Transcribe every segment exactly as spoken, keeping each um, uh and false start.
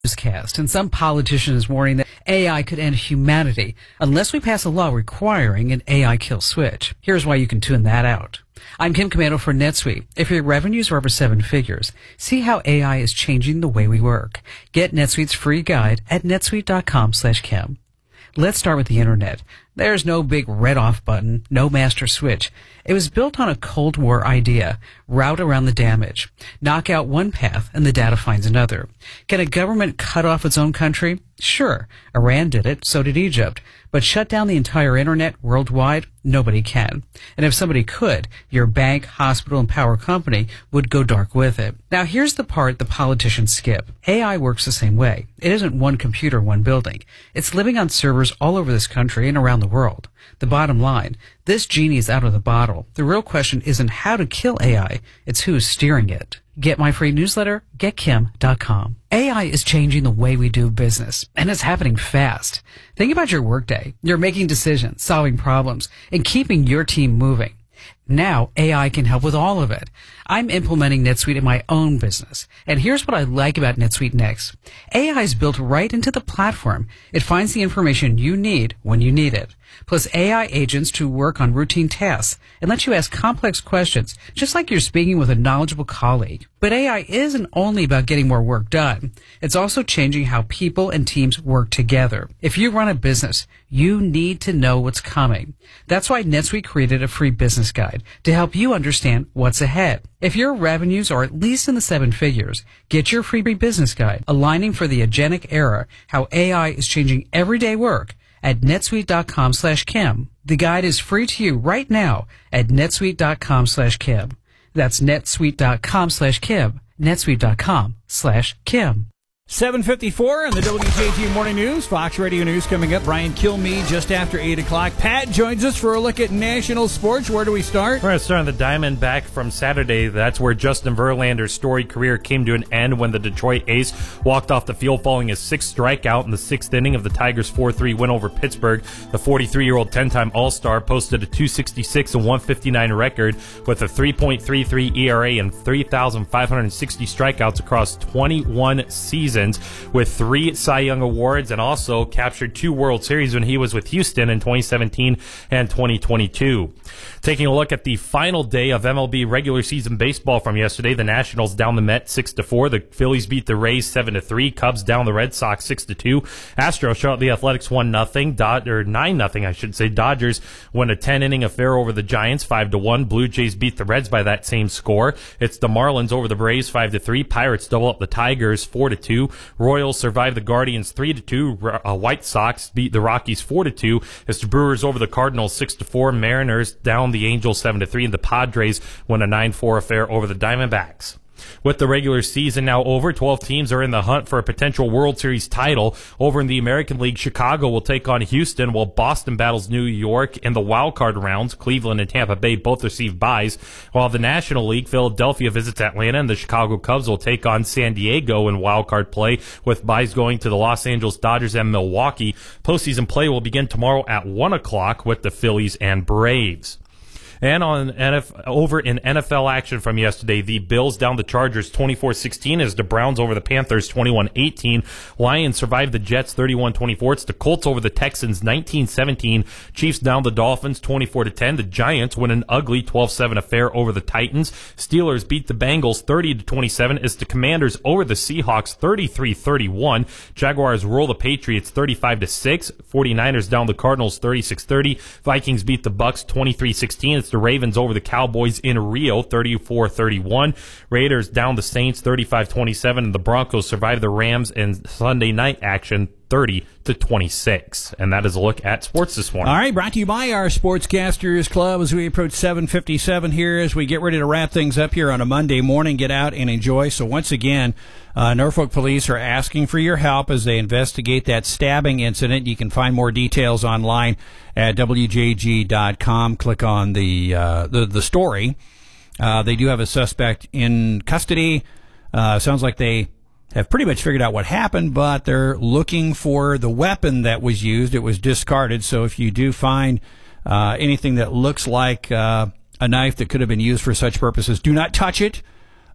Newscast, and some politician is warning that A I could end humanity unless we pass a law requiring an A I kill switch. Here's why you can tune that out. I'm Kim Commando for NetSuite. If your revenues are over seven figures, see how A I is changing the way we work. Get NetSuite's free guide at netsuite.com slash Kim. Let's start with the internet. There's no big red off button, no master switch. It was built on a Cold War idea. Route around the damage. Knock out one path and the data finds another. Can a government cut off its own country? Sure. Iran did it, so did Egypt. But shut down the entire internet worldwide? Nobody can. And if somebody could, your bank, hospital, and power company would go dark with it. Now here's the part the politicians skip. A I works the same way. It isn't one computer, one building. It's living on servers all over this country and around the world. The bottom line, this genie is out of the bottle. The real question isn't how to kill A I, it's who's steering it. Get my free newsletter, get kim dot com. A I is changing the way we do business, and it's happening fast. Think about your workday. You're making decisions, solving problems, and keeping your team moving. Now, A I can help with all of it. I'm implementing NetSuite in my own business. And here's what I like about NetSuite Next. A I is built right into the platform. It finds the information you need when you need it. Plus A I agents to work on routine tasks and let you ask complex questions, just like you're speaking with a knowledgeable colleague. But A I isn't only about getting more work done. It's also changing how people and teams work together. If you run a business, you need to know what's coming. That's why NetSuite created a free business guide to help you understand what's ahead. If your revenues are at least in the seven figures, get your freebie business guide, Aligning for the Agentic Era, How A I is Changing Everyday Work, at netsuite.com slash Kim. The guide is free to you right now at netsuite.com slash Kim. That's netsuite.com slash Kim. netsuite.com slash Kim. seven fifty-four on the W J G Morning News. Fox Radio News coming up. Brian Kilmeade just after eight o'clock. Pat joins us for a look at national sports. Where do we start? We're going to start on the Diamondback from Saturday. That's where Justin Verlander's storied career came to an end when the Detroit Ace walked off the field following a sixth strikeout in the sixth inning of the Tigers' four three win over Pittsburgh. The forty-three-year-old ten-time All-Star posted a two sixty-six and one fifty-nine record with a three point three three E R A and three thousand five hundred sixty strikeouts across twenty-one seasons, with three Cy Young Awards, and also captured two World Series when he was with Houston in twenty seventeen and twenty twenty-two. Taking a look at the final day of M L B regular season baseball from yesterday, the Nationals down the Mets six to four, the Phillies beat the Rays seven to three, Cubs down the Red Sox six to two, Astros shut out the Athletics one nothing, Dod- or nine nothing I should say, Dodgers win a ten-inning affair over the Giants five to one, Blue Jays beat the Reds by that same score, it's the Marlins over the Braves five to three, Pirates double up the Tigers four to two, Royals survive the Guardians three to two. Uh, White Sox beat the Rockies four to two. It's the Brewers over the Cardinals six to four. Mariners down the Angels seven to three. And the Padres win a nine four affair over the Diamondbacks. With the regular season now over, twelve teams are in the hunt for a potential World Series title. Over in the American League, Chicago will take on Houston, while Boston battles New York in the wild card rounds. Cleveland and Tampa Bay both receive byes. While the National League, Philadelphia visits Atlanta, and the Chicago Cubs will take on San Diego in wild card play, with byes going to the Los Angeles Dodgers and Milwaukee. Postseason play will begin tomorrow at one o'clock with the Phillies and Braves. And on N F L, over in N F L action from yesterday, the Bills down the Chargers twenty-four sixteen as the Browns over the Panthers twenty-one eighteen. Lions survived the Jets thirty-one twenty-four. It's the Colts over the Texans nineteen seventeen. Chiefs down the Dolphins twenty-four to ten. The Giants win an ugly twelve seven affair over the Titans. Steelers beat the Bengals thirty to twenty-seven as the Commanders over the Seahawks thirty-three thirty-one. Jaguars roll the Patriots thirty-five to six. forty-niners down the Cardinals thirty-six thirty. Vikings beat the Bucks twenty-three sixteen. It's the Ravens over the Cowboys in Rio thirty-four thirty-one. Raiders down the Saints thirty-five twenty-seven, and the Broncos survive the Rams in Sunday night action thirty to twenty-six. And that is a look at sports this morning. All right, brought to you by our Sportscasters Club as we approach seven fifty-seven here, as we get ready to wrap things up here on a Monday morning. Get out and enjoy. So once again, uh, Norfolk Police are asking for your help as they investigate that stabbing incident. You can find more details online at W J G dot com. Click on the uh, the, the story. Uh, they do have a suspect in custody. Uh, sounds like they have pretty much figured out what happened, but they're looking for the weapon that was used. It was discarded. So if you do find uh, anything that looks like uh, a knife that could have been used for such purposes, do not touch it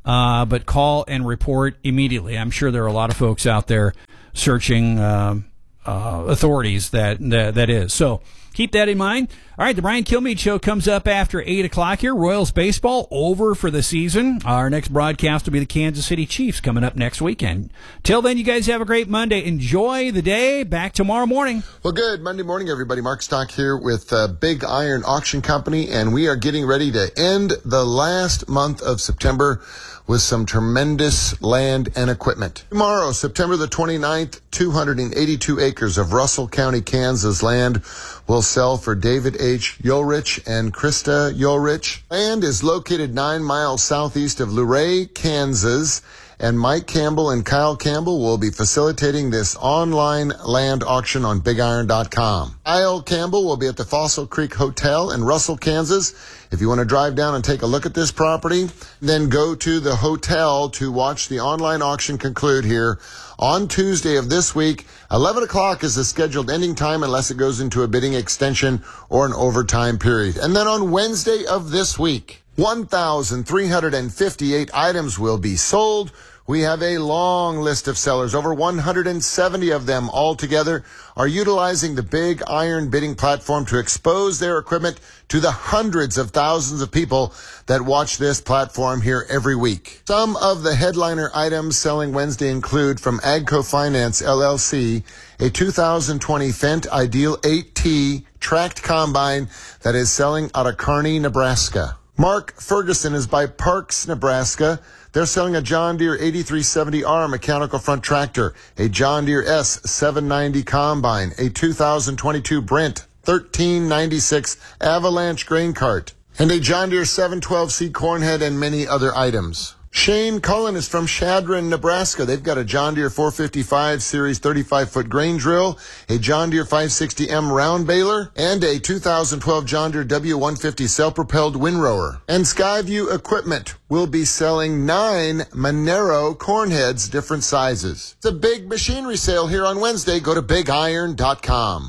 uh, but call and report immediately. I'm sure there are a lot of folks out there searching uh, uh, authorities that, that that is. So keep that in mind. All right, the Brian Kilmeade Show comes up after eight o'clock here. Royals baseball over for the season. Our next broadcast will be the Kansas City Chiefs coming up next weekend. Till then, you guys have a great Monday. Enjoy the day. Back tomorrow morning. Well, good Monday morning, everybody. Mark Stock here with uh, Big Iron Auction Company, and we are getting ready to end the last month of September with some tremendous land and equipment. Tomorrow, September the twenty-ninth, two hundred eighty-two acres of Russell County, Kansas land will sell for David H. Ulrich and Krista Ulrich. Land is located nine miles southeast of Luray, Kansas, and Mike Campbell and Kyle Campbell will be facilitating this online land auction on big iron dot com. Kyle Campbell will be at the Fossil Creek Hotel in Russell, Kansas. If you want to drive down and take a look at this property, then go to the hotel to watch the online auction conclude here on Tuesday of this week. eleven o'clock is the scheduled ending time unless it goes into a bidding extension or an overtime period. And then on Wednesday of this week, one thousand three hundred fifty-eight items will be sold. We have a long list of sellers. Over one hundred seventy of them altogether are utilizing the Big Iron bidding platform to expose their equipment to the hundreds of thousands of people that watch this platform here every week. Some of the headliner items selling Wednesday include from Agco Finance, L L C, a two thousand twenty Fendt Ideal eight T tracked combine that is selling out of Kearney, Nebraska. Mark Ferguson is by Parks, Nebraska. They're selling a John Deere eighty-three seventy R mechanical front tractor, a John Deere S seven ninety combine, a two thousand twenty-two Brent thirteen ninety-six Avalanche grain cart, and a John Deere seven twelve C corn head and many other items. Shane Cullen is from Chadron, Nebraska. They've got a John Deere four fifty-five Series thirty-five foot grain drill, a John Deere five sixty M round baler, and a two thousand twelve John Deere W one fifty self-propelled windrower. And Skyview Equipment will be selling nine Monero corn heads, different sizes. It's a big machinery sale here on Wednesday. Go to big iron dot com.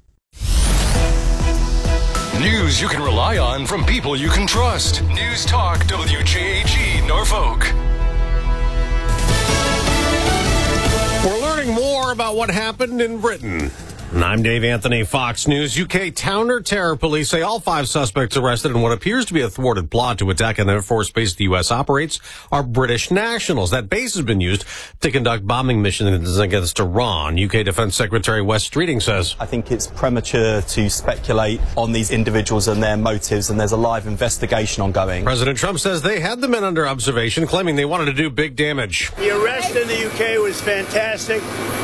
News you can rely on from people you can trust. News Talk W J H E Norfolk. We're learning more about what happened in Britain. And I'm Dave Anthony, Fox News. U K counter-terror police say all five suspects arrested in what appears to be a thwarted plot to attack an Air Force base the U S operates are British nationals. That base has been used to conduct bombing missions against Iran. U K Defense Secretary Wes Streeting says, I think it's premature to speculate on these individuals and their motives, and there's a live investigation ongoing. President Trump says they had the men under observation, claiming they wanted to do big damage. The arrest in the U K was fantastic.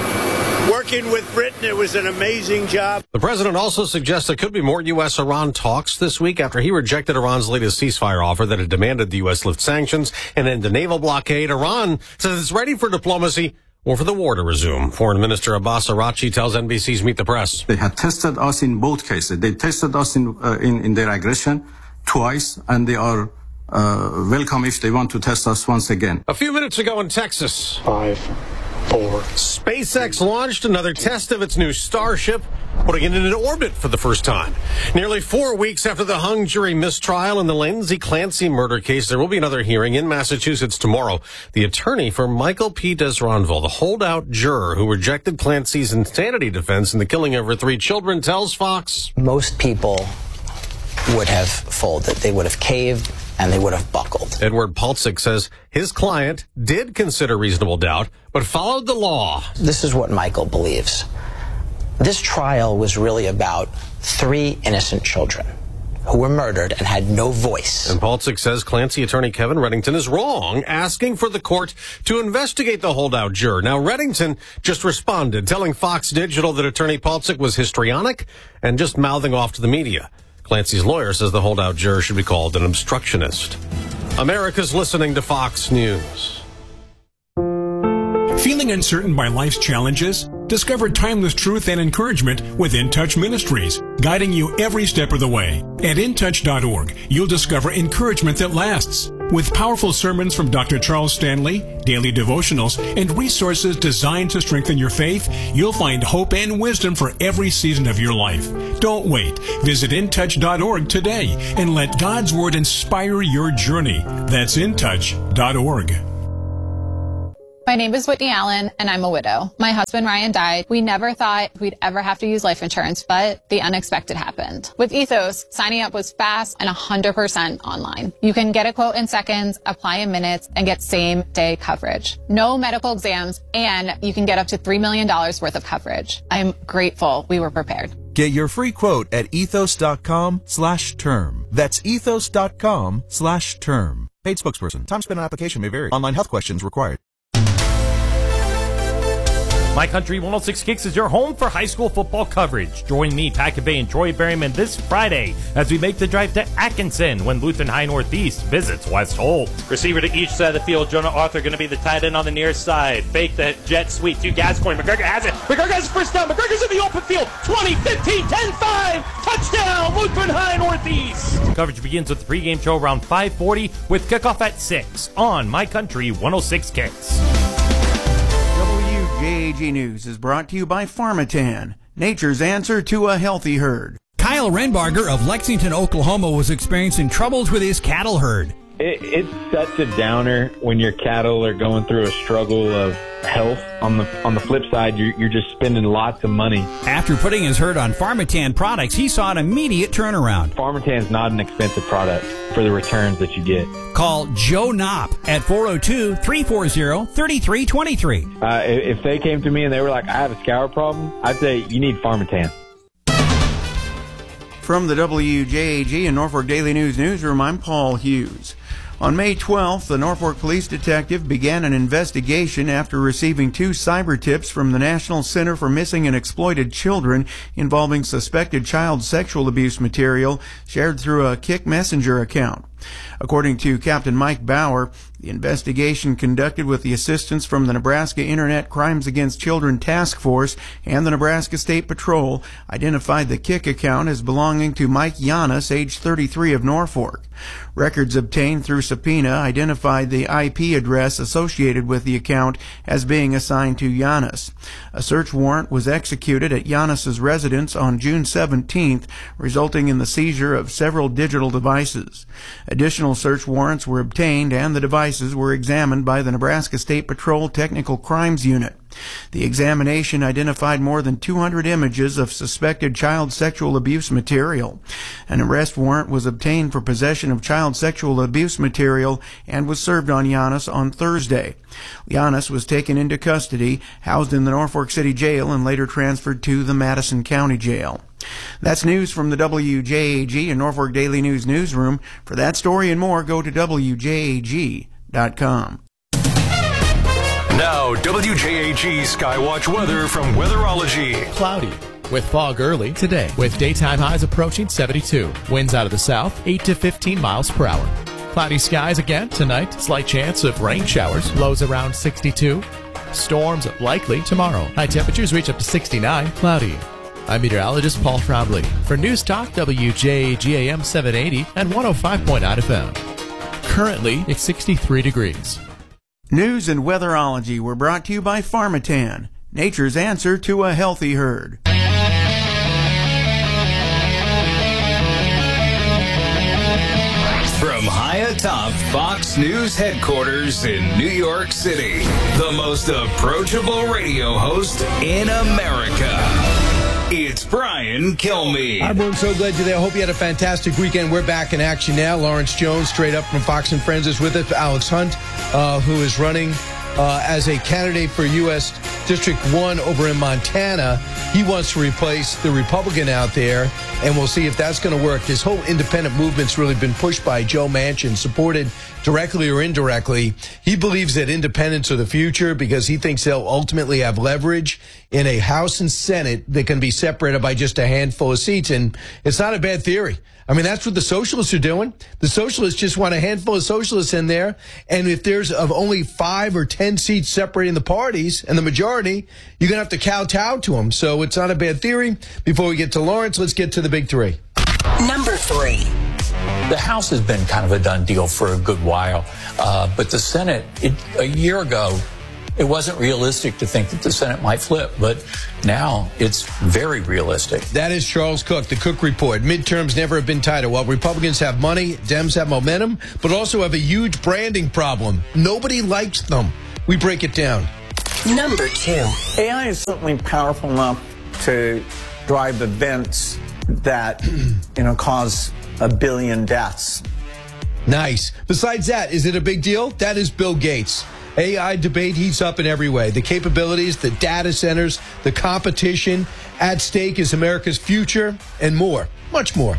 Working with Britain, it was an amazing job. The president also suggests there could be more U S Iran talks this week after he rejected Iran's latest ceasefire offer that had demanded the U S lift sanctions and end the naval blockade. Iran says it's ready for diplomacy or for the war to resume. Foreign Minister Abbas Araghchi tells N B C's Meet the Press. They had tested us in both cases. They tested us in, uh, in, in their aggression twice, and they are uh, welcome if they want to test us once again. A few minutes ago in Texas, Five. Four. SpaceX launched another test of its new Starship, putting it into orbit for the first time. Nearly four weeks after the hung jury mistrial in the Lindsay Clancy murder case, there will be another hearing in Massachusetts tomorrow. The attorney for Michael P. Desronville, the holdout juror who rejected Clancy's insanity defense in the killing of her three children, tells Fox, most people would have folded. They would have caved and they would have buckled. Edward Paltzik says his client did consider reasonable doubt, but followed the law. This is what Michael believes. This trial was really about three innocent children who were murdered and had no voice. And Paltzik says Clancy attorney Kevin Reddington is wrong, asking for the court to investigate the holdout juror. Now, Reddington just responded, telling Fox Digital that attorney Paltzik was histrionic and just mouthing off to the media. Clancy's lawyer says the holdout juror should be called an obstructionist. America's listening to Fox News. Feeling uncertain by life's challenges? Discover timeless truth and encouragement with In Touch Ministries, guiding you every step of the way. At in touch dot org, you'll discover encouragement that lasts. With powerful sermons from Doctor Charles Stanley, daily devotionals, and resources designed to strengthen your faith, you'll find hope and wisdom for every season of your life. Don't wait. Visit in touch dot org today and let God's Word inspire your journey. That's in touch dot org. My name is Whitney Allen, and I'm a widow. My husband, Ryan, died. We never thought we'd ever have to use life insurance, but the unexpected happened. With Ethos, signing up was fast and one hundred percent online. You can get a quote in seconds, apply in minutes, and get same-day coverage. No medical exams, and you can get up to three million dollars worth of coverage. I'm grateful we were prepared. Get your free quote at ethos dot com slash term. That's ethos dot com slash term. Paid spokesperson. Time spent on application may vary. Online health questions required. My Country one oh six Kicks is your home for high school football coverage. Join me, Pat Cabay, and Troy Berryman this Friday as we make the drive to Atkinson when Lutheran High Northeast visits West Holt. Receiver to each side of the field. Jonah Arthur going to be the tight end on the near side. Fake the jet sweep to Gascoigne. McGregor has it. McGregor has the first down. McGregor's in the open field. twenty, fifteen, ten, five. Touchdown, Lutheran High Northeast. Coverage begins with the pregame show around five forty with kickoff at six on My Country one oh six Kicks. W J A G News is brought to you by Pharmatan, nature's answer to a healthy herd. Kyle Renbarger of Lexington, Oklahoma was experiencing troubles with his cattle herd. It, it's such a downer when your cattle are going through a struggle of health. On the on the flip side, you're, you're just spending lots of money. After putting his herd on Pharmatan products, he saw an immediate turnaround. Pharmatan's not an expensive product for the returns that you get. Call Joe Knopp at four oh two, three four zero, three three two three. Uh, if they came to me and they were like, I have a scour problem, I'd say you need Pharmatan. From the W J A G and Norfolk Daily News newsroom, I'm Paul Hughes. On May twelfth, the Norfolk police detective began an investigation after receiving two cyber tips from the National Center for Missing and Exploited Children involving suspected child sexual abuse material shared through a Kik Messenger account. According to Captain Mike Bauer, the investigation conducted with the assistance from the Nebraska Internet Crimes Against Children Task Force and the Nebraska State Patrol identified the Kik account as belonging to Mike Yanis, age thirty-three, of Norfolk. Records obtained through subpoena identified the I P address associated with the account as being assigned to Yanis. A search warrant was executed at Yanis's residence on June seventeenth, resulting in the seizure of several digital devices. Additional search warrants were obtained and the devices were examined by the Nebraska State Patrol Technical Crimes Unit. The examination identified more than two hundred images of suspected child sexual abuse material. An arrest warrant was obtained for possession of child sexual abuse material and was served on Yanis on Thursday. Yanis was taken into custody, housed in the Norfolk City Jail, and later transferred to the Madison County Jail. That's news from the W J A G and Norfolk Daily News newsroom. For that story and more, go to W J A G dot com. Now, W J A G Skywatch weather from Weatherology. Cloudy with fog early today, with daytime highs approaching seventy-two. Winds out of the south, eight to fifteen miles per hour. Cloudy skies again tonight. Slight chance of rain showers. Lows around sixty-two. Storms likely tomorrow. High temperatures reach up to sixty-nine. Cloudy. I'm meteorologist Paul Trombley for News Talk W J A G A M seven eighty and one oh five point nine F M. Currently, it's sixty-three degrees. News and weatherology were brought to you by Pharmatan, nature's answer to a healthy herd. From high atop Fox News headquarters in New York City, the most approachable radio host in America. It's Brian Kilmeade. Hi, everyone. So glad you're there. I hope you had a fantastic weekend. We're back in action now. Lawrence Jones, straight up from Fox and Friends, is with us. Alex Hunt, uh, who is running uh, as a candidate for U S District one over in Montana. He wants to replace the Republican out there, and we'll see if that's going to work. This whole independent movement's really been pushed by Joe Manchin, supported directly or indirectly. He believes that independents are the future because he thinks they'll ultimately have leverage in a House and Senate that can be separated by just a handful of seats. And it's not a bad theory. I mean, that's what the socialists are doing. The socialists just want a handful of socialists in there. And if there's of only five or ten seats separating the parties and the majority, you're going to have to kowtow to them. So it's not a bad theory. Before we get to Lawrence, let's get to the big three. Number three. The House has been kind of a done deal for a good while, uh, but the Senate, it, a year ago, it wasn't realistic to think that the Senate might flip, but now it's very realistic. That is Charles Cook, the Cook Report. Midterms never have been tighter. While Republicans have money, Dems have momentum, but also have a huge branding problem. Nobody likes them. We break it down. Number two. A I is certainly powerful enough to drive events that, you know, cause a billion deaths. Nice. Besides that, is it a big deal? That is Bill Gates. A I debate heats up in every way. The capabilities, the data centers, the competition. At stake is America's future and more, much more.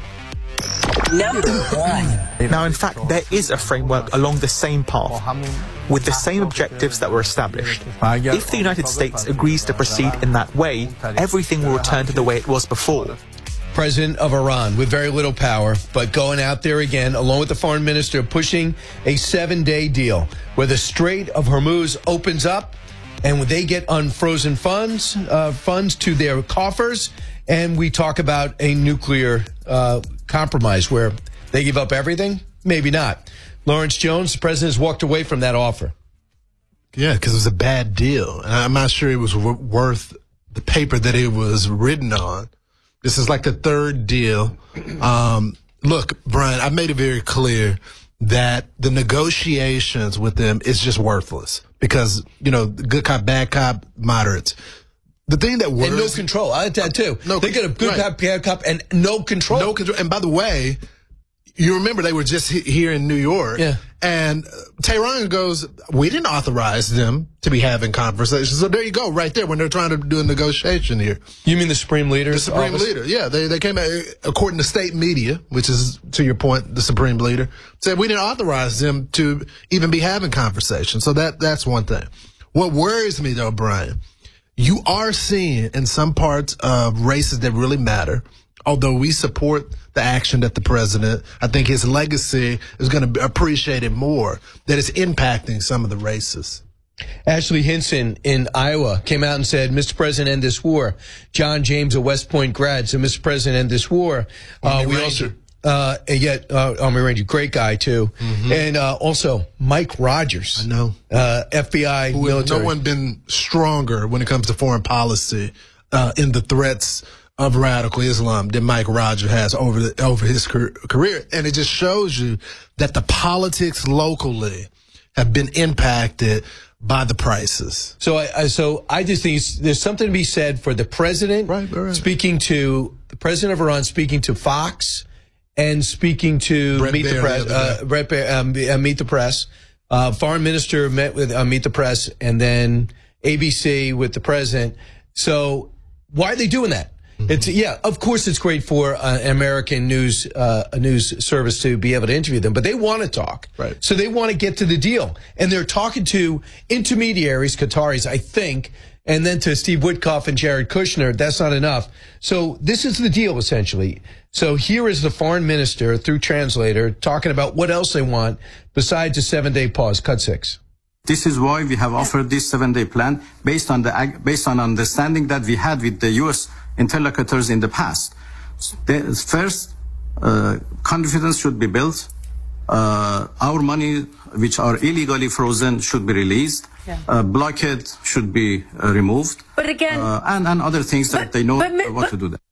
Number one. Now, in fact, there is a framework along the same path, with the same objectives that were established. If the United States agrees to proceed in that way, everything will return to the way it was before. President of Iran with very little power, but going out there again, along with the foreign minister, pushing a seven-day deal where the Strait of Hormuz opens up and when they get unfrozen funds, uh, funds to their coffers, and we talk about a nuclear uh, compromise where they give up everything? Maybe not. Lawrence Jones, the president, has walked away from that offer. Yeah, because it was a bad deal. And I'm not sure it was w- worth the paper that it was written on. This is like the third deal. Um, look, Brian, I made it very clear that the negotiations with them is just worthless because, you know, good cop, bad cop, moderates. The thing that worries... And no control. I like that, too. No, they get a good right. cop, bad cop, and no control. No control. And by the way, you remember they were just he- here in New York. Yeah. And Tehran goes, we didn't authorize them to be having conversations. So there you go, right there, when they're trying to do a negotiation here. You mean the Supreme Leader? The Supreme office? Leader, yeah. They they came out, according to state media, which is, to your point, the Supreme Leader, said we didn't authorize them to even be having conversations. So that that's one thing. What worries me, though, Brian, you are seeing in some parts of races that really matter, although we support the action that the president, I think his legacy is going to be appreciated more, that it's impacting some of the races. Ashley Hinson in Iowa came out and said, Mister President, end this war. John James, a West Point grad, so Mister President, end this war. Uh, we also, uh, yet, uh, Army Ranger, great guy too. Mm-hmm. And, uh, also Mike Rogers. I know. Uh, F B I Who military. No one been stronger when it comes to foreign policy, uh, in the threats of radical Islam that Mike Rogers has over the, over his career. And it just shows you that the politics locally have been impacted by the prices. So I, I so I just think there's something to be said for the president right, right. speaking to the president of Iran, speaking to Fox and speaking to Brett Meet Baer the Press, the uh, Brett Baer, um, uh, Meet the Press. Uh, foreign minister met with uh, Meet the Press and then A B C with the president. So why are they doing that? Mm-hmm. It's yeah, of course it's great for uh, an American news uh, a news service to be able to interview them, but they want to talk. Right. So they want to get to the deal. And they're talking to intermediaries, Qataris, I think, and then to Steve Witkoff and Jared Kushner. That's not enough. So this is the deal, essentially. So here is the foreign minister, through translator, talking about what else they want besides a seven-day pause. Cut six. This is why we have offered this seven-day plan based on the based on understanding that we had with the U S interlocutors in the past. The, first, uh, confidence should be built. Uh, our money, which are illegally frozen, should be released. Yeah. Uh, blockade should be uh, removed. But again, uh, and and other things but, that they know but, uh, what but, to do. There.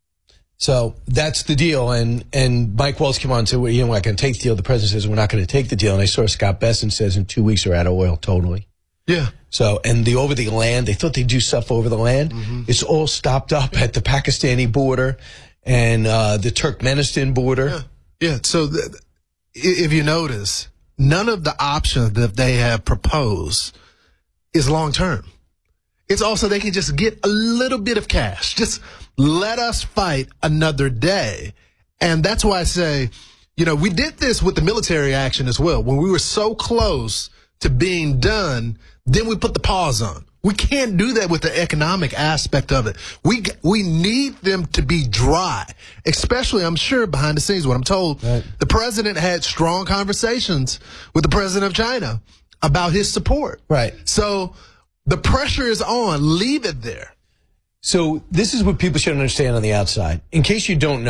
So that's the deal. And, and Mike Waltz came on and said, well, you know, we're not going to take the deal. The president says, we're not going to take the deal. And I saw Scott Bessent says in two weeks they're out of oil totally. Yeah. So, and the over the land, they thought they'd do stuff over the land. Mm-hmm. It's all stopped up at the Pakistani border and uh, the Turkmenistan border. Yeah. yeah. So th- if you notice, none of the options that they have proposed is long term. It's also they can just get a little bit of cash. Just let us fight another day. And that's why I say, you know, we did this with the military action as well. When we were so close to being done, then we put the pause on. We can't do that with the economic aspect of it. We we need them to be dry, especially, I'm sure, behind the scenes. What I'm told, right. The president had strong conversations with the president of China about his support. Right. So the pressure is on. Leave it there. So this is what people should understand on the outside. In case you don't know,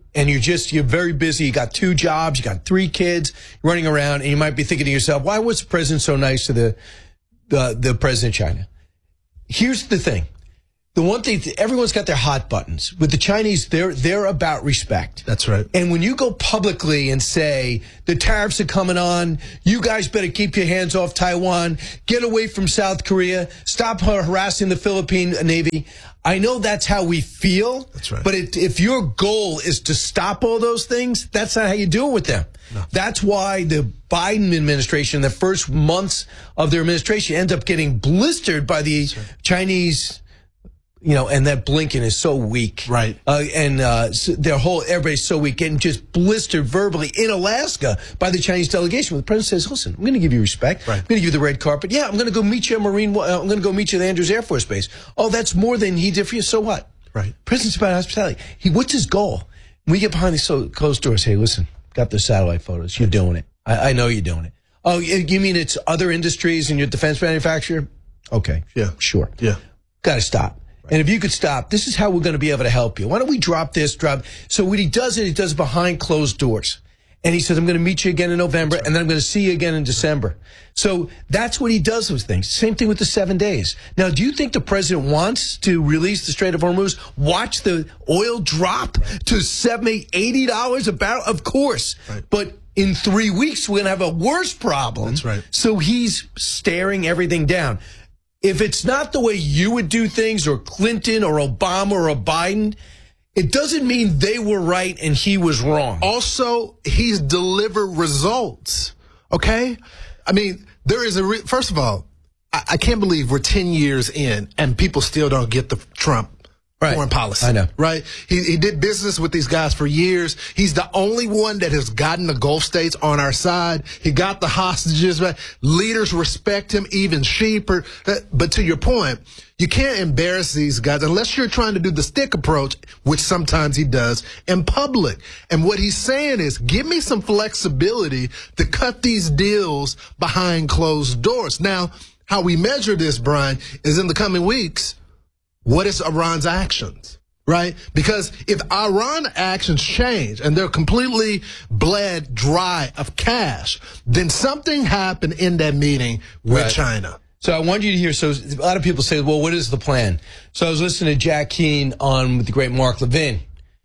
and you're just, you're very busy. You got two jobs, you got three kids running around, and you might be thinking to yourself, why was the president so nice to the, the, the president of China? Here's the thing. The one thing, everyone's got their hot buttons. With the Chinese, they're, they're about respect. That's right. And when you go publicly and say, the tariffs are coming on, you guys better keep your hands off Taiwan, get away from South Korea, stop harassing the Philippine Navy. I know that's how we feel. That's right. But it, if your goal is to stop all those things, that's not how you do it with them. No. That's why the Biden administration, the first months of their administration, ends up getting blistered by the right. Chinese, you know, and that Blinken is so weak. Right. Uh, and uh, so their whole, everybody's so weak, getting just blistered verbally in Alaska by the Chinese delegation. Where the president says, listen, I'm going to give you respect. Right. I'm going to give you the red carpet. Yeah, I'm going to go meet you at Marine, uh, I'm going to go meet you at Andrews Air Force Base. Oh, that's more than he did for you. So what? Right. President's about hospitality. He, what's his goal? We get behind these so closed doors. Hey, listen, got the satellite photos. You're doing it. I, I know you're doing it. Oh, you mean it's other industries and your defense manufacturer? Okay. Yeah. Sure. Yeah. Got to stop. Right. And if you could stop, this is how we're going to be able to help you. Why don't we drop this, drop? So when he does it, he does it behind closed doors. And he says, I'm going to meet you again in November, right. and then I'm going to see you again in December. So that's what he does with things. Same thing with the seven days. Now, do you think the president wants to release the Strait of Hormuz, watch the oil drop right. to seventy, eighty dollars a barrel? Of course. Right. But in three weeks, we're going to have a worse problem. That's right. So he's staring everything down. If it's not the way you would do things, or Clinton or Obama or a Biden, it doesn't mean they were right and he was wrong. Also, he's delivered results. Okay? I mean, there is a, re- first of all, I-, I can't believe we're ten years in and people still don't get the Trump right. foreign policy. I know. Right? He, he did business with these guys for years. He's the only one that has gotten the Gulf states on our side. He got the hostages back. Leaders respect him, even sheeper. But to your point, you can't embarrass these guys unless you're trying to do the stick approach, which sometimes he does, in public. And what he's saying is, give me some flexibility to cut these deals behind closed doors. Now, how we measure this, Brian, is in the coming weeks, what is Iran's actions, right? Because if Iran actions change and they're completely bled dry of cash, then something happened in that meeting with right. China. So I want you to hear, so a lot of people say, well, what is the plan? So I was listening to Jack Keane on with the great Mark Levin,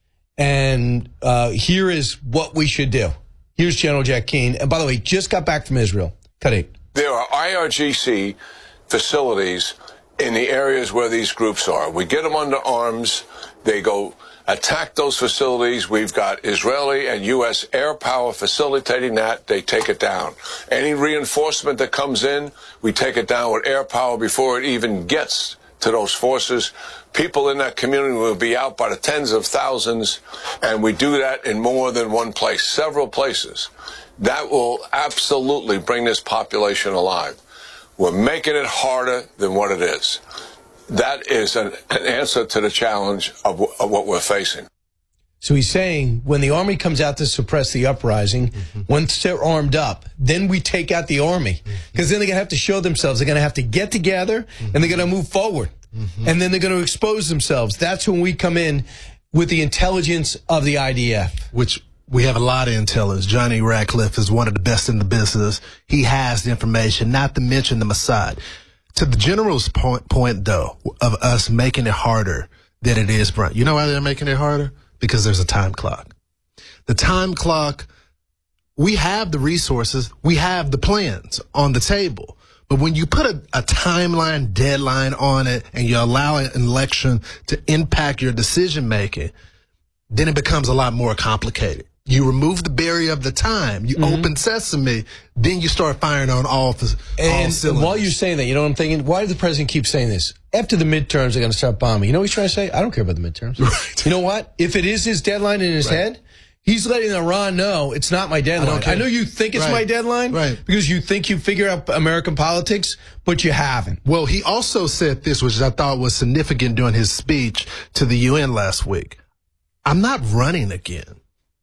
and uh, here is what we should do. Here's General Jack Keane. And by the way, just got back from Israel. Cut it. There are I R G C facilities in the areas where these groups are. We get them under arms. They go attack those facilities. We've got Israeli and U S air power facilitating that. They take it down. Any reinforcement that comes in, we take it down with air power before it even gets to those forces. People in that community will be out by the tens of thousands, and we do that in more than one place, several places. That will absolutely bring this population alive. We're making it harder than what it is. That is an, an answer to the challenge of, of what we're facing. So he's saying when the army comes out to suppress the uprising, mm-hmm. once they're armed up, then we take out the army. Because mm-hmm. then they're going to have to show themselves. They're going to have to get together, mm-hmm. and they're going to move forward. Mm-hmm. And then they're going to expose themselves. That's when we come in with the intelligence of the I D F. Which we have a lot of intelligence. Johnny Ratcliffe is one of the best in the business. He has the information, not to mention the Mossad. To the general's point, point, though, of us making it harder than it is, Brian. You know why they're making it harder? Because there's a time clock. The time clock, we have the resources, we have the plans on the table. But when you put a, a timeline, deadline on it, and you allow an election to impact your decision making, then it becomes a lot more complicated. You remove the barrier of the time. You mm-hmm. open sesame. Then you start firing on all, all and cylinders. While you're saying that, you know what I'm thinking? Why does the president keep saying this? After the midterms, they're going to start bombing. You know what he's trying to say? I don't care about the midterms. Right. You know what? If it is his deadline in his right. head, he's letting Iran know it's not my deadline. I, I know you think it's right. my deadline right. because you think you figure out American politics, but you haven't. Well, he also said this, which I thought was significant during his speech to the U N last week. I'm not running again.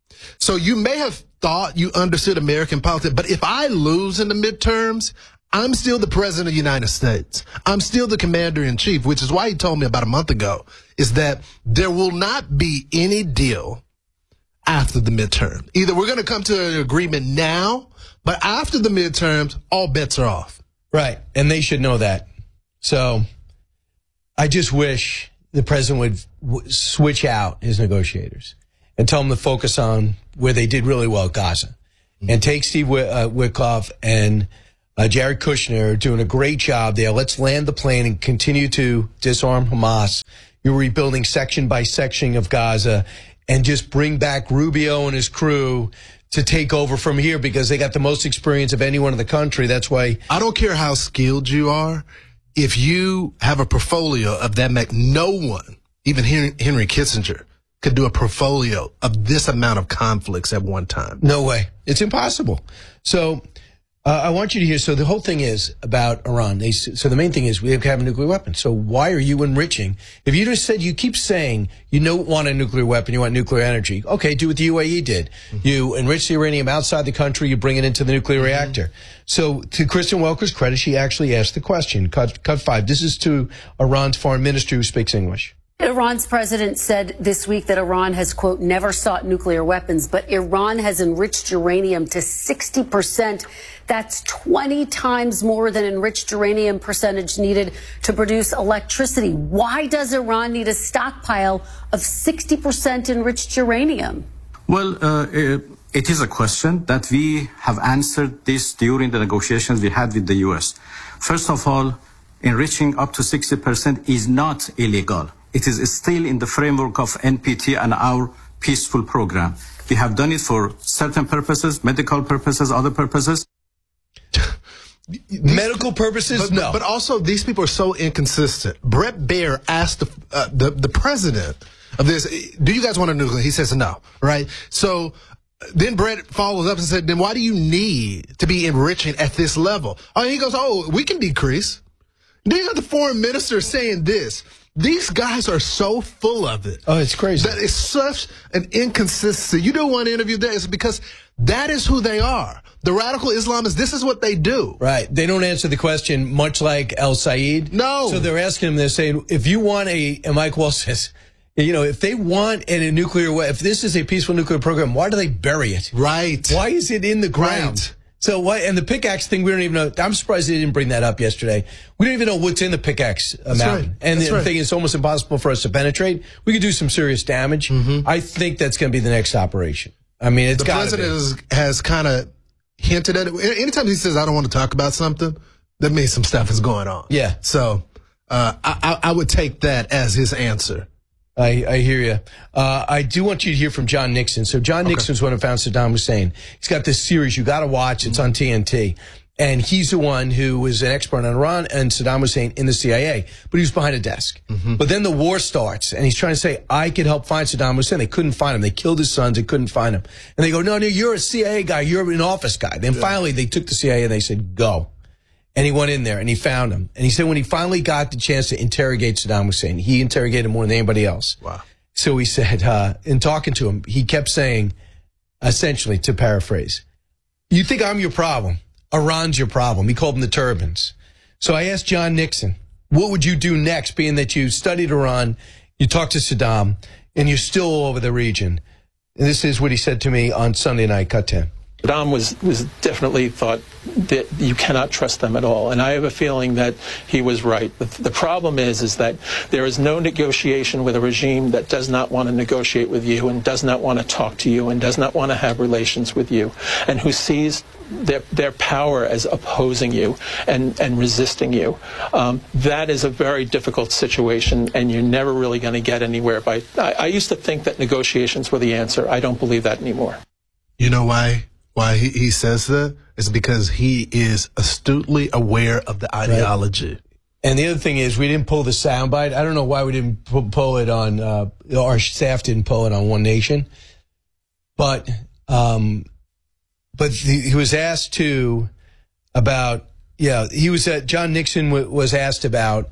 So you may have thought you understood American politics, but if I lose in the midterms, I'm still the president of the United States. I'm still the commander in chief, which is why he told me about a month ago, is that there will not be any deal after the midterm. Either we're going to come to an agreement now, but after the midterms, all bets are off. Right, and they should know that. So I just wish the president would w- switch out his negotiators and tell them to focus on where they did really well, Gaza. Mm-hmm. And take Steve w- uh, Witkoff and uh, Jared Kushner doing a great job there. Let's land the plane and continue to disarm Hamas. You're rebuilding section by section of Gaza, and just bring back Rubio and his crew to take over from here, because they got the most experience of anyone in the country. That's why I don't care how skilled you are. If you have a portfolio of that, Mac, no one, even Henry Kissinger, could do a portfolio of this amount of conflicts at one time. No way. It's impossible. So uh, I want you to hear, so the whole thing is about Iran. They, so the main thing is we have to have a nuclear weapon. So why are you enriching? If you just said, you keep saying you don't want a nuclear weapon, you want nuclear energy. Okay, do what the U A E did. Mm-hmm. You enrich the uranium outside the country, you bring it into the nuclear mm-hmm. reactor. So to Kristen Welker's credit, she actually asked the question. Cut, cut five. This is to Iran's foreign minister who speaks English. Iran's president said this week that Iran has, quote, never sought nuclear weapons, but Iran has enriched uranium to sixty percent. That's twenty times more than enriched uranium percentage needed to produce electricity. Why does Iran need a stockpile of sixty percent enriched uranium? Well, uh, it is a question that we have answered this during the negotiations we had with the U S. First of all, enriching up to sixty percent is not illegal. It is still in the framework of N P T and our peaceful program. We have done it for certain purposes, medical purposes, other purposes. Medical purposes, but, no. But also, these people are so inconsistent. Bret Baier asked the, uh, the, the president of this, do you guys want a nuclear? He says no, right? So then Brett follows up and said, then why do you need to be enriching at this level? Oh, and he goes, oh, we can decrease. Then you got the foreign minister saying this. These guys are so full of it. Oh, it's crazy. That is such an inconsistency. You do one interview there, it's because that is who they are. The radical Islamists, this is what they do. Right. They don't answer the question, much like El Sayed. No. So they're asking him, they're saying, if you want a, and Mike Walsh says, you know, if they want a nuclear, if this is a peaceful nuclear program, why do they bury it? Right. Why is it in the ground? Right. So why, and the pickaxe thing, we don't even know. I'm surprised they didn't bring that up yesterday. We don't even know what's in the pickaxe uh, mountain. Right. And that's the right. thing is, it's almost impossible for us to penetrate. We could do some serious damage. Mm-hmm. I think that's going to be the next operation. I mean, it's got to be. The president has, has kind of hinted at it. Anytime he says, I don't want to talk about something, that means some stuff is going on. Yeah. So uh, I, I would take that as his answer. I, I hear you. Uh, I do want you to hear from John Nixon. So John Nixon's okay. one who found Saddam Hussein. He's got this series you got to watch. It's on T N T. And he's the one who was an expert on Iran and Saddam Hussein in the C I A. But he was behind a desk. Mm-hmm. But then the war starts, and he's trying to say, I could help find Saddam Hussein. They couldn't find him. They killed his sons. They couldn't find him. And they go, no, no, you're a C I A guy. You're an office guy. Then yeah. finally they took the C I A and they said, go. And he went in there and he found him. And he said when he finally got the chance to interrogate Saddam Hussein, he interrogated him more than anybody else. Wow. So he said, uh, in talking to him, he kept saying, essentially, to paraphrase, you think I'm your problem. Iran's your problem. He called them the turbans. So I asked John Nixon, what would you do next, being that you studied Iran, you talked to Saddam, and you're still all over the region? And this is what he said to me on Sunday night, cut ten. Saddam was, was definitely thought that you cannot trust them at all. And I have a feeling that he was right. The, the problem is, is that there is no negotiation with a regime that does not want to negotiate with you and does not want to talk to you and does not want to have relations with you, and who sees their, their power as opposing you and, and resisting you. Um, that is a very difficult situation, and you're never really going to get anywhere by... I, I used to think that negotiations were the answer. I don't believe that anymore. You know why? Why he, he says that is because he is astutely aware of the ideology. Right. And the other thing is, we didn't pull the soundbite. I don't know why we didn't pull it on, uh, our staff didn't pull it on One Nation. But, um, but the, he was asked to about, yeah, he was, uh, John Nixon w- was asked about,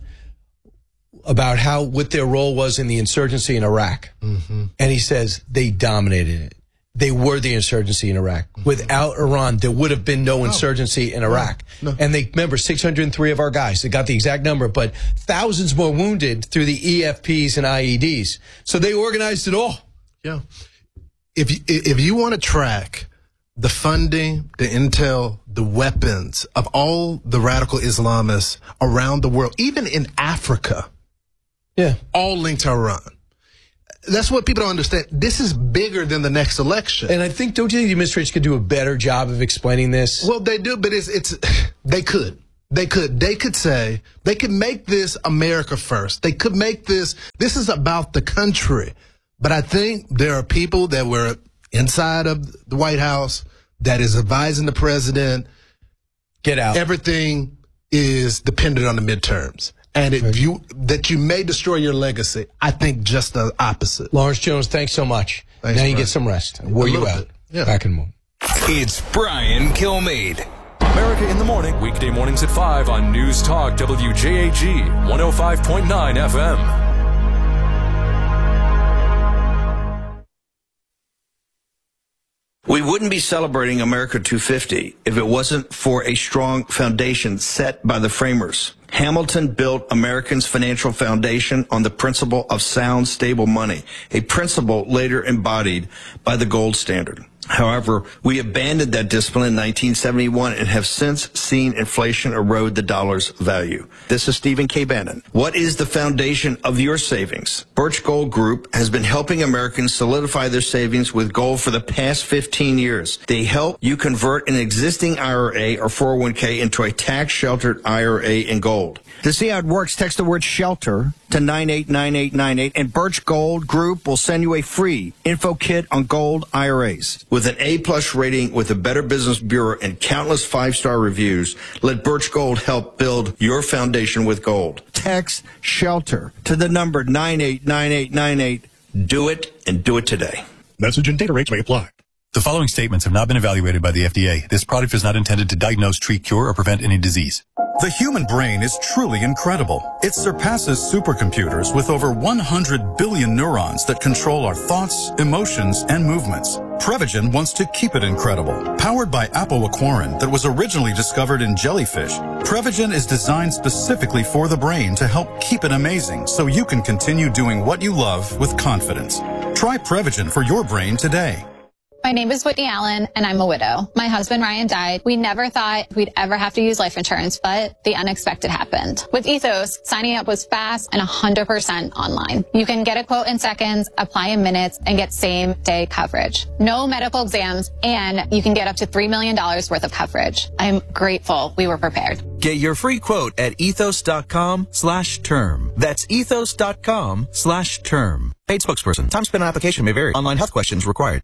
about how, what their role was in the insurgency in Iraq. Mm-hmm. And he says they dominated it. They were the insurgency in Iraq. Without Iran, there would have been no insurgency in Iraq. No, no. And they, remember, six hundred three of our guys, they got the exact number, but thousands more wounded through the E F Ps and I E Ds. So they organized it all. Yeah. if you, if you want to track the funding, the intel, the weapons of all the radical Islamists around the world, even in Africa, yeah, all linked to Iran. That's what people don't understand. This is bigger than the next election. And I think, don't you think the administration could do a better job of explaining this? Well, they do, but it's, it's, they could. They could. They could say, they could make this America first. They could make this, this is about the country. But I think there are people that were inside of the White House that is advising the president. Get out. Everything is dependent on the midterms. And if you that you may destroy your legacy, I think just the opposite. Lawrence Jones, thanks so much. Thanks, now you Brian. get some rest. Wore you out. Yeah. Back in a moment. It's Brian Kilmeade. America in the Morning, weekday mornings at five on News Talk W J A G one oh five point nine F M. We wouldn't be celebrating America two fifty if it wasn't for a strong foundation set by the framers. Hamilton built Americans' financial foundation on the principle of sound, stable money, a principle later embodied by the gold standard. However, we abandoned that discipline in nineteen seventy-one and have since seen inflation erode the dollar's value. This is Stephen K. Bannon. What is the foundation of your savings? Birch Gold Group has been helping Americans solidify their savings with gold for the past fifteen years. They help you convert an existing I R A or four oh one k into a tax-sheltered I R A in gold. To see how it works, text the word SHELTER to nine eight nine eight nine eight, and Birch Gold Group will send you a free info kit on gold I R As. With an A-plus rating with the Better Business Bureau and countless five-star reviews, let Birch Gold help build your foundation with gold. Text SHELTER to the number nine eight nine eight nine eight. Do it, and do it today. Message and data rates may apply. The following statements have not been evaluated by the F D A. This product is not intended to diagnose, treat, cure, or prevent any disease. The human brain is truly incredible. It surpasses supercomputers with over one hundred billion neurons that control our thoughts, emotions, and movements. Prevagen wants to keep it incredible. Powered by apoaquarin that was originally discovered in jellyfish, Prevagen is designed specifically for the brain to help keep it amazing so you can continue doing what you love with confidence. Try Prevagen for your brain today. My name is Whitney Allen, and I'm a widow. My husband, Ryan, died. We never thought we'd ever have to use life insurance, but the unexpected happened. With Ethos, signing up was fast and one hundred percent online. You can get a quote in seconds, apply in minutes, and get same-day coverage. No medical exams, and you can get up to three million dollars worth of coverage. I'm grateful we were prepared. Get your free quote at ethos.com slash term. That's ethos.com slash term. Paid spokesperson. Time spent on application may vary. Online health questions required.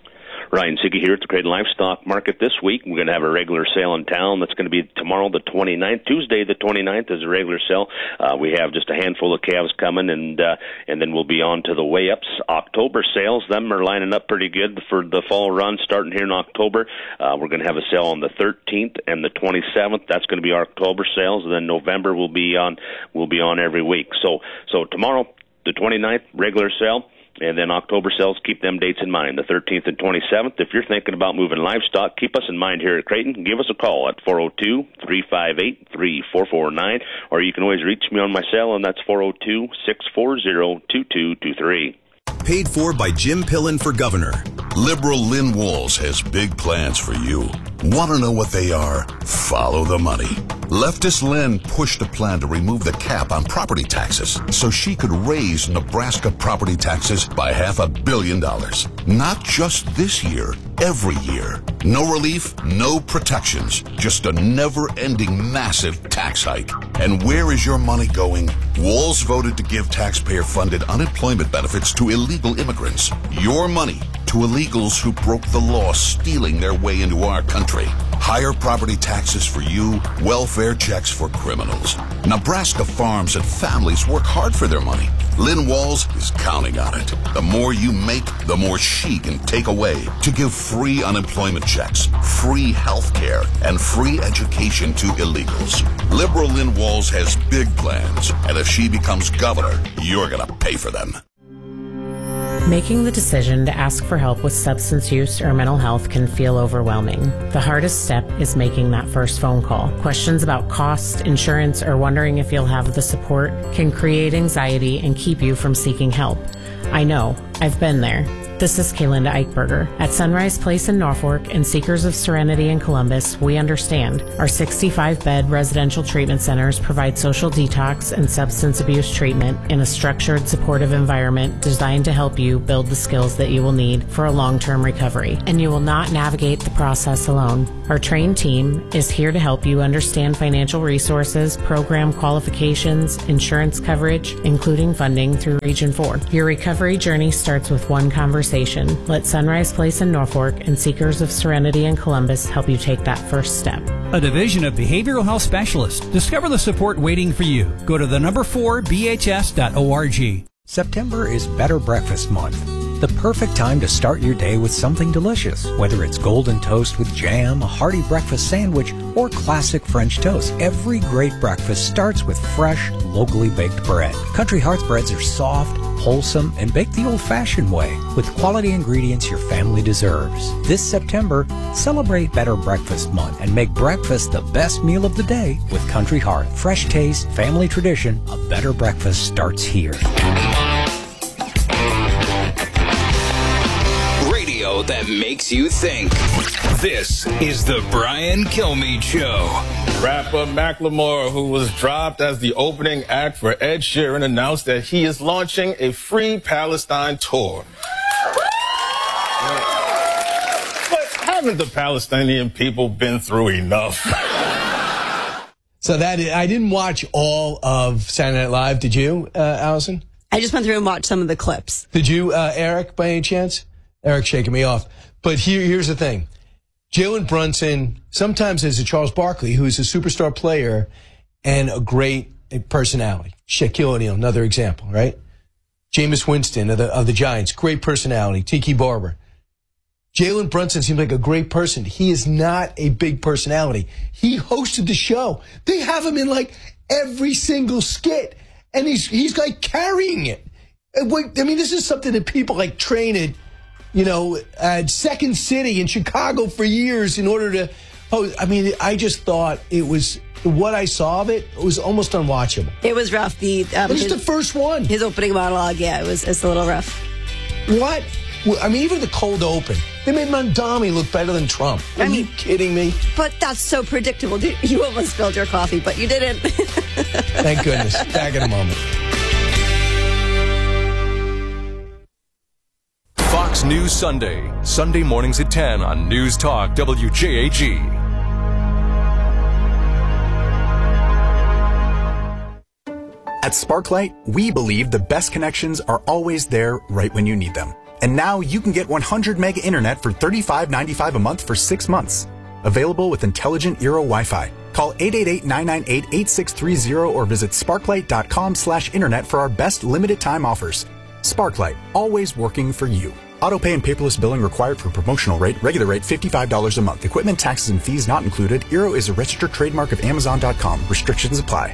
Ryan Siggy here at the Creighton Livestock Market this week. We're going to have a regular sale in town. That's going to be tomorrow, the twenty-ninth. Tuesday, the twenty-ninth, is a regular sale. Uh, we have just a handful of calves coming, and uh, and then we'll be on to the weigh-ups. October sales, them are lining up pretty good for the fall run starting here in October. Uh, we're going to have a sale on the thirteenth and the twenty-seventh. That's going to be our October sales, and then November will be on will be on every week. So so tomorrow, the twenty-ninth, regular sale. And then October sales, keep them dates in mind, the thirteenth and twenty-seventh. If you're thinking about moving livestock, keep us in mind here at Creighton. Give us a call at four oh two, three five eight, three four four nine, or you can always reach me on my cell, and that's four oh two, six four zero, two two two three. Paid for by Jim Pillen for governor. Liberal Lynn Walls has big plans for you. Want to know what they are? Follow the money. Leftist Lynn pushed a plan to remove the cap on property taxes so she could raise Nebraska property taxes by half a billion dollars. Not just this year, every year. No relief, no protections, just a never-ending massive tax hike. And where is your money going? Walls voted to give taxpayer-funded unemployment benefits to illegal immigrants. Your money to illegals who broke the law, stealing their way into our country. Higher property taxes for you, welfare checks for criminals. Nebraska farms and families work hard for their money. Lynn Walls is counting on it. The more you make, the more she can take away to give free unemployment checks, free health care, and free education to illegals. Liberal Lynn Walls has big plans, and if she becomes governor, you're going to pay for them. Making the decision to ask for help with substance use or mental health can feel overwhelming. The hardest step is making that first phone call. Questions about cost, insurance, or wondering if you'll have the support can create anxiety and keep you from seeking help. I know, I've been there. This is Kaylinda Eichberger. At Sunrise Place in Norfolk and Seekers of Serenity in Columbus, we understand. Our sixty-five bed residential treatment centers provide social detox and substance abuse treatment in a structured, supportive environment designed to help you build the skills that you will need for a long-term recovery. And you will not navigate the process alone. Our trained team is here to help you understand financial resources, program qualifications, insurance coverage, including funding through Region four. Your recovery journey starts with one conversation. Let Sunrise Place in Norfolk and Seekers of Serenity in Columbus help you take that first step. A division of behavioral health specialists. Discover the support waiting for you. Go to the number four B H S dot org. September is Better Breakfast Month. The perfect time to start your day with something delicious, whether it's golden toast with jam, a hearty breakfast sandwich, or classic French toast. Every great breakfast starts with fresh, locally baked bread. Country Hearth breads are soft, wholesome, and baked the old-fashioned way with quality ingredients your family deserves. This September, celebrate Better Breakfast Month and make breakfast the best meal of the day with Country Hearth. Fresh taste, family tradition, a better breakfast starts here. Radio that makes you think. This is the Brian Kilmeade Show. Rapper Macklemore, who was dropped as the opening act for Ed Sheeran, announced that he is launching a Free Palestine tour. But haven't the Palestinian people been through enough? So that I didn't watch all of Saturday Night Live. Did you, uh, Allison? I just went through and watched some of the clips. Did you, uh, Eric, by any chance? Eric's shaking me off. But here, here's the thing. Jalen Brunson sometimes is a Charles Barkley, who is a superstar player and a great personality. Shaquille O'Neal, another example, right? Jameis Winston of the, of the Giants, great personality. Tiki Barber. Jalen Brunson seems like a great person. He is not a big personality. He hosted the show. They have him in like every single skit, and he's he's like carrying it. I mean, this is something that people like train at, you know, at Second City in Chicago for years in order to host. I mean, I just thought it was, what I saw of it, it was almost unwatchable. It was rough. The um, It was the first one. His opening monologue, yeah, it was it's a little rough. What? I mean, even the cold open. They made Mondami look better than Trump. Are I mean, you kidding me? But that's so predictable. You almost spilled your coffee, but you didn't. Thank goodness. Back in a moment. Fox News Sunday. Sunday mornings at ten on News Talk W J H E. At Sparklight, we believe the best connections are always there right when you need them. And now you can get one hundred meg internet for thirty-five ninety-five a month for six months. Available with intelligent Eero Wi-Fi. Call eight eight eight, nine nine eight, eight six three zero or visit sparklight.com slash internet for our best limited time offers. Sparklight, always working for you. Autopay and paperless billing required for promotional rate. Regular rate fifty-five dollars a month. Equipment, taxes, and fees not included. Eero is a registered trademark of Amazon dot com. Restrictions apply.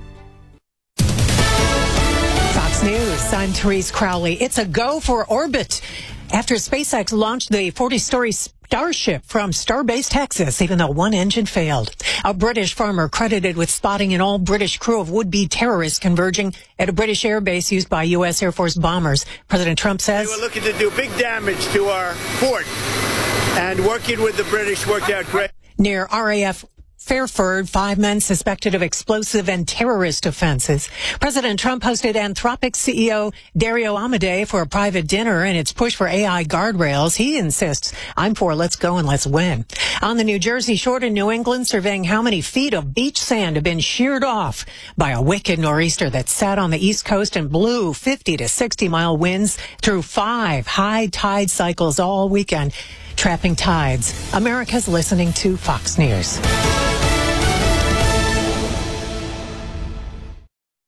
Fox News, I'm Therese Crowley. It's a go for orbit after SpaceX launched the forty-story Starship from Starbase, Texas, even though one engine failed. A British farmer credited with spotting an all-British crew of would-be terrorists converging at a British airbase used by U S Air Force bombers. President Trump says they were looking to do big damage to our fort, and working with the British worked out great. Near R A F Fairford, five men suspected of explosive and terrorist offenses. President Trump hosted Anthropic C E O Dario Amodei for a private dinner in its push for A I guardrails. He insists, I'm for let's go and let's win. On the New Jersey shore in New England, surveying how many feet of beach sand have been sheared off by a wicked nor'easter that sat on the East Coast and blew fifty to sixty mile winds through five high tide cycles all weekend, trapping tides. America's listening to Fox News.